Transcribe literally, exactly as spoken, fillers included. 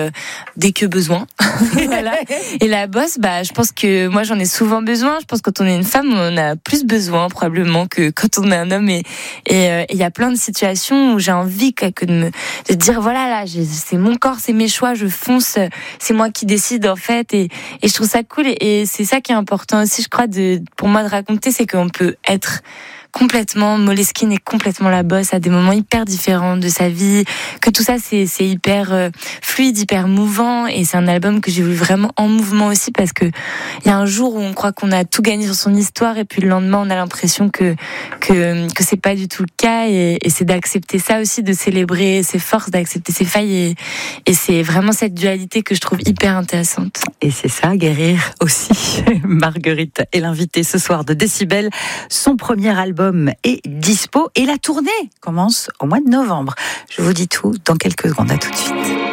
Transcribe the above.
euh, dès que besoin. Voilà. Et la bosse, bah, je pense que moi j'en ai souvent besoin. Je pense que quand on est une femme, on a plus besoin probablement que quand on est un homme. Et et euh, il y a plein de situations où j'ai envie que, que de me de dire voilà là, j'ai, c'est mon corps, c'est mes choix, je fonce, c'est moi qui décide en fait. Et et je trouve ça cool. Et, et c'est ça qui est important aussi, je crois, de pour moi de raconter, c'est qu'on peut être complètement Moleskine et complètement la bosse à des moments hyper différents de sa vie, que tout ça c'est c'est hyper euh, fluide, hyper mouvant, et c'est un album que j'ai voulu vraiment en mouvement aussi, parce que il y a un jour où on croit qu'on a tout gagné sur son histoire et puis le lendemain on a l'impression que que que c'est pas du tout le cas, et, et c'est d'accepter ça aussi, de célébrer ses forces, d'accepter ses failles, et, et c'est vraiment cette dualité que je trouve hyper intéressante. Et c'est ça, guérir aussi. Marguerite est l'invitée ce soir de Décibel. Son premier album est dispo et la tournée commence au mois de novembre. Je vous dis tout dans quelques secondes. À tout de suite.